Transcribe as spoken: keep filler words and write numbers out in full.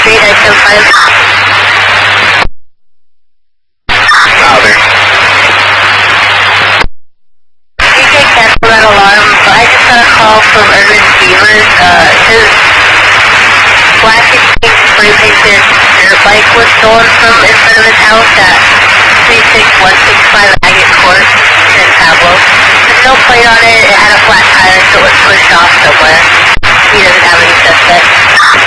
Street, I ten five. Louder. D J cancel that alarm, but I just got a call from Urban Fevers. Uh, his black and pink spray painted dirt bike was stolen from in front of his house at three six one six five Agate Court in Pablo. There's no plate on it, it had a flat tire, so it was pushed off somewhere. He doesn't have any suspects.